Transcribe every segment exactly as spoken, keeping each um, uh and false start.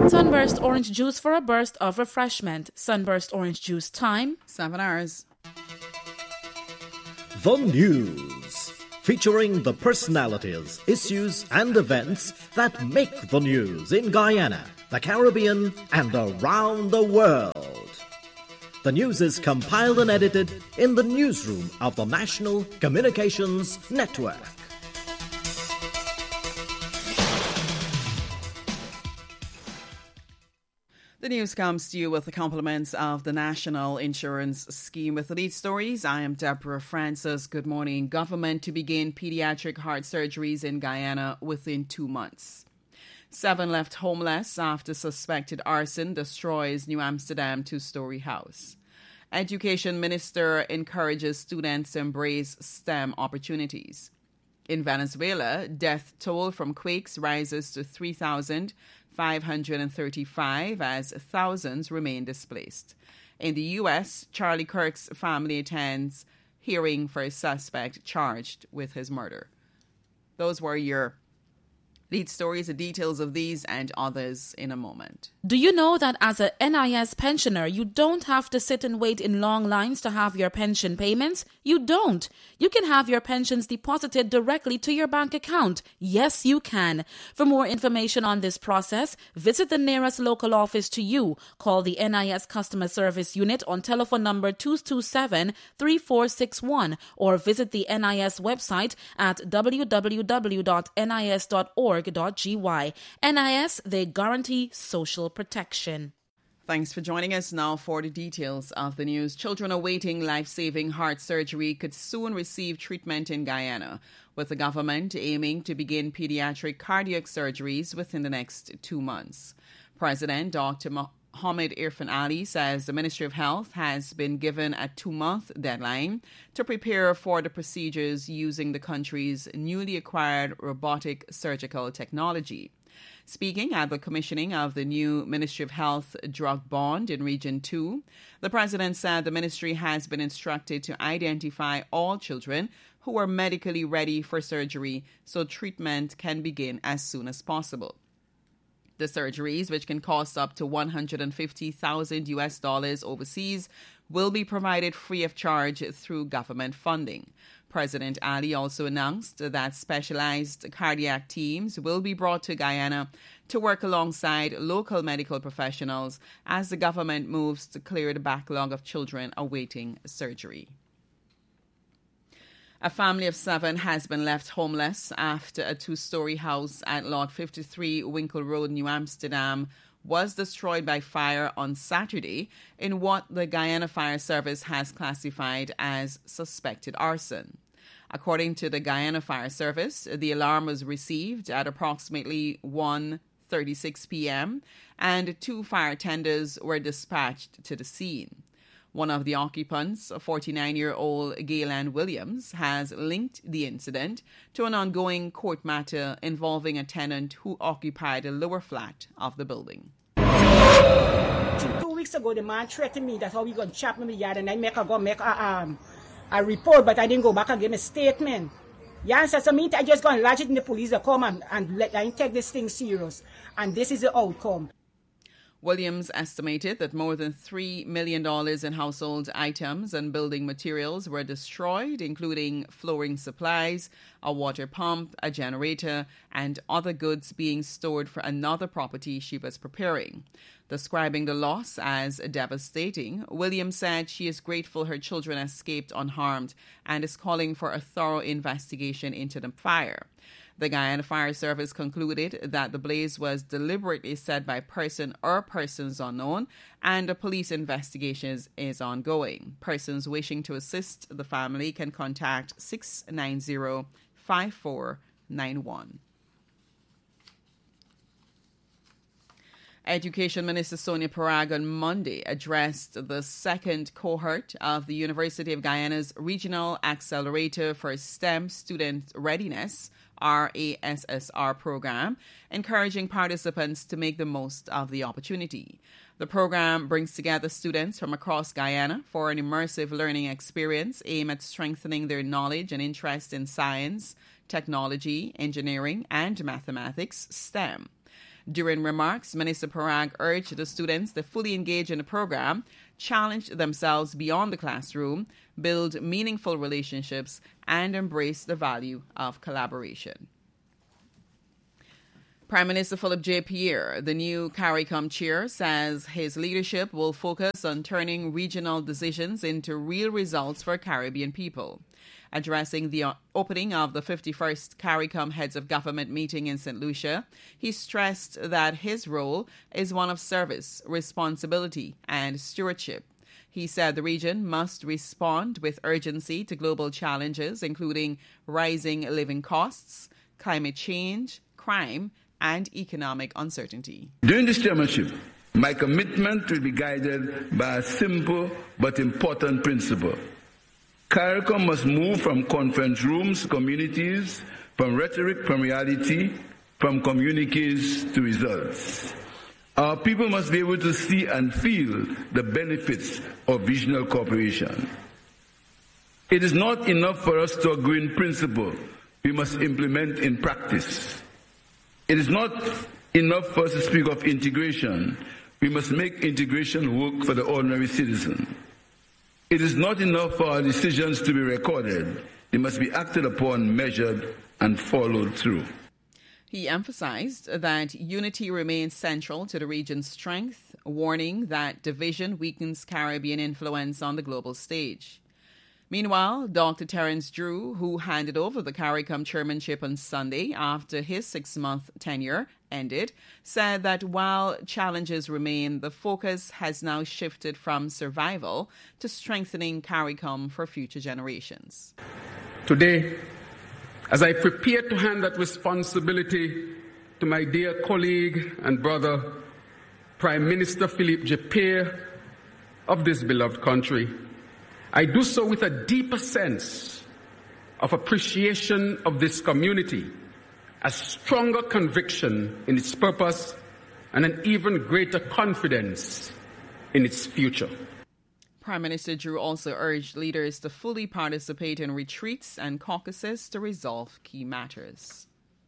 Sunburst orange juice for a burst of refreshment. Sunburst orange juice time. Seven hours. The News, featuring the personalities, issues and events that make the news in Guyana, the Caribbean and around the world. The news is compiled and edited in the newsroom of the National Communications Network. The news comes to you with the compliments of the National Insurance Scheme. With the lead stories, I am Deborah Francis. Good morning. Government to begin pediatric heart surgeries in Guyana within two months. Seven left homeless after suspected arson destroys New Amsterdam two-story house. Education Minister encourages students to embrace STEM opportunities. In Venezuela, death toll from quakes rises to three thousand five hundred thirty-five as thousands remain displaced. In the U S, Charlie Kirk's family attends hearing for a suspect charged with his murder. Those were your lead stories. The details of these and others in a moment. Do you know that as a N I S pensioner, you don't have to sit and wait in long lines to have your pension payments? You don't. You can have your pensions deposited directly to your bank account. Yes, you can. For more information on this process, visit the nearest local office to you. Call the N I S Customer Service Unit on telephone number two two seven, three four six one or visit the N I S website at w w w dot n i s dot org. N I S, they guarantee social protection. Thanks for joining us. Now for the details of the news. Children awaiting life-saving heart surgery could soon receive treatment in Guyana, with the government aiming to begin pediatric cardiac surgeries within the next two months. President Doctor Mohamed Irfan Ali says the Ministry of Health has been given a two-month deadline to prepare for the procedures using the country's newly acquired robotic surgical technology. Speaking at the commissioning of the new Ministry of Health drug bond in Region two, the president said the ministry has been instructed to identify all children who are medically ready for surgery so treatment can begin as soon as possible. The surgeries, which can cost up to one hundred fifty thousand U S dollars overseas, will be provided free of charge through government funding. President Ali also announced that specialized cardiac teams will be brought to Guyana to work alongside local medical professionals as the government moves to clear the backlog of children awaiting surgery. A family of seven has been left homeless after a two-story house at Lot fifty-three Winkle Road, New Amsterdam, was destroyed by fire on Saturday in what the Guyana Fire Service has classified as suspected arson. According to the Guyana Fire Service, the alarm was received at approximately one thirty-six p.m. and two fire tenders were dispatched to the scene. One of the occupants, a forty-nine-year-old Gaylan Williams, has linked the incident to an ongoing court matter involving a tenant who occupied a lower flat of the building. Two weeks ago, the man threatened me that how he going to chop me in the yard, and I make a go make a, um, a report, but I didn't go back and give a statement. Yeah, so, so me, I just go and lodge it in the police to come and, and let and take this thing serious. And this is the outcome. Williams estimated that more than three million dollars in household items and building materials were destroyed, including flooring supplies, a water pump, a generator, and other goods being stored for another property she was preparing. Describing the loss as devastating, Williams said she is grateful her children escaped unharmed and is calling for a thorough investigation into the fire. The Guyana Fire Service concluded that the blaze was deliberately set by person or persons unknown, and a police investigation is ongoing. Persons wishing to assist the family can contact six nine zero, five four nine one. Education Minister Sonia Parag on Monday addressed the second cohort of the University of Guyana's Regional Accelerator for STEM Student Readiness, R A S S R program, encouraging participants to make the most of the opportunity. The program brings together students from across Guyana for an immersive learning experience aimed at strengthening their knowledge and interest in science, technology, engineering, and mathematics, STEM. During remarks, Minister Parag urged the students to fully engage in the program, challenge themselves beyond the classroom, build meaningful relationships, and embrace the value of collaboration. Prime Minister Philip J. Pierre, the new CARICOM chair, says his leadership will focus on turning regional decisions into real results for Caribbean people. Addressing the opening of the fifty-first CARICOM Heads of Government meeting in Saint Lucia, he stressed that his role is one of service, responsibility, and stewardship. He said the region must respond with urgency to global challenges, including rising living costs, climate change, crime, and economic uncertainty. During this chairmanship, my commitment will be guided by a simple but important principle. CARICOM must move from conference rooms to communities, from rhetoric from reality, from communiques to results. Our people must be able to see and feel the benefits of regional cooperation. It is not enough for us to agree in principle. We must implement in practice. It is not enough for us to speak of integration. We must make integration work for the ordinary citizen. It is not enough for our decisions to be recorded. They must be acted upon, measured, and followed through. He emphasized that unity remains central to the region's strength, warning that division weakens Caribbean influence on the global stage. Meanwhile, Doctor Terence Drew, who handed over the CARICOM chairmanship on Sunday after his six-month tenure ended, said that while challenges remain, the focus has now shifted from survival to strengthening CARICOM for future generations. Today, as I prepare to hand that responsibility to my dear colleague and brother, Prime Minister Philip J. Pierre of this beloved country, I do so with a deeper sense of appreciation of this community, a stronger conviction in its purpose, and an even greater confidence in its future. Prime Minister Drew also urged leaders to fully participate in retreats and caucuses to resolve key matters.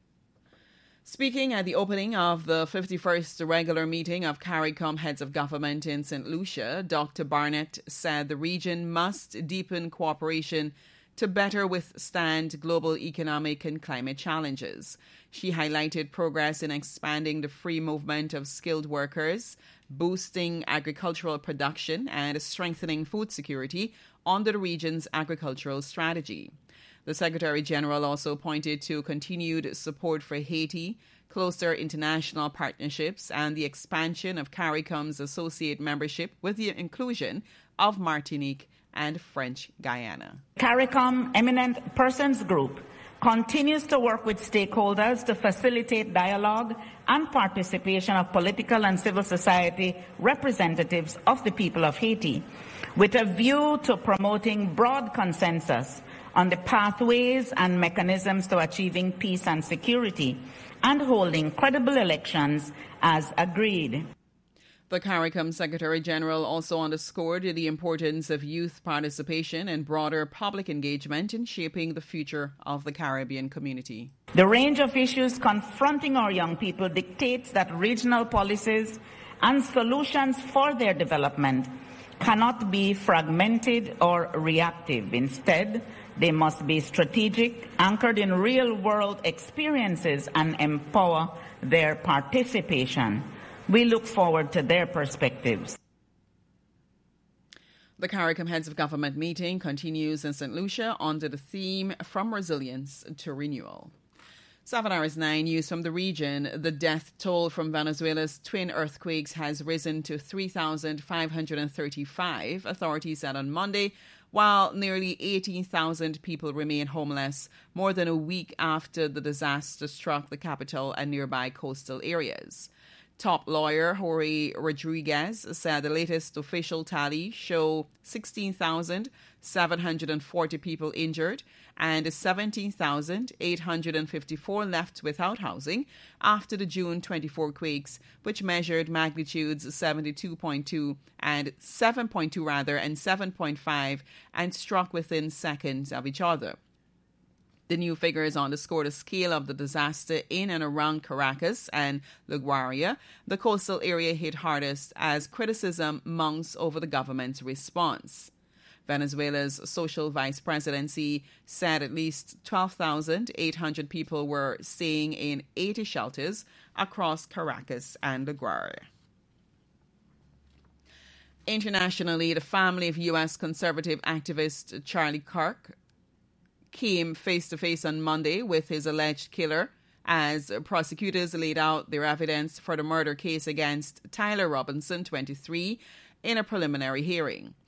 Speaking at the opening of the fifty-first regular meeting of CARICOM Heads of Government in Saint Lucia, Doctor Barnett said the region must deepen cooperation to better withstand global economic and climate challenges. She highlighted progress in expanding the free movement of skilled workers, boosting agricultural production, and strengthening food security under the region's agricultural strategy. The Secretary General also pointed to continued support for Haiti, closer international partnerships, and the expansion of CARICOM's associate membership with the inclusion of Martinique and French Guyana. CARICOM Eminent Persons Group continues to work with stakeholders to facilitate dialogue and participation of political and civil society representatives of the people of Haiti, with a view to promoting broad consensus on the pathways and mechanisms to achieving peace and security, and holding credible elections as agreed. The CARICOM Secretary General also underscored the importance of youth participation and broader public engagement in shaping the future of the Caribbean community. The range of issues confronting our young people dictates that regional policies and solutions for their development cannot be fragmented or reactive. Instead, they must be strategic, anchored in real-world experiences, and empower their participation. We look forward to their perspectives. The CARICOM Heads of Government meeting continues in Saint Lucia under the theme From Resilience to Renewal. seven hours nine news from the region. The death toll from Venezuela's twin earthquakes has risen to three thousand five hundred thirty-five, authorities said on Monday, while nearly eighteen thousand people remain homeless more than a week after the disaster struck the capital and nearby coastal areas. Top lawyer Jorge Rodriguez said the latest official tally show sixteen thousand seven hundred forty people injured and seventeen thousand eight hundred fifty-four left without housing after the June twenty-fourth quakes, which measured magnitudes seventy-two point two and seven point two rather and seven point five and struck within seconds of each other. The new figures underscore the scale of the disaster in and around Caracas and LaGuardia, the coastal area hit hardest, as criticism mounts over the government's response. Venezuela's social vice presidency said at least twelve thousand eight hundred people were staying in eighty shelters across Caracas and LaGuardia. Internationally, the family of U S conservative activist Charlie Kirk came face-to-face on Monday with his alleged killer as prosecutors laid out their evidence for the murder case against Tyler Robinson, twenty-three, in a preliminary hearing.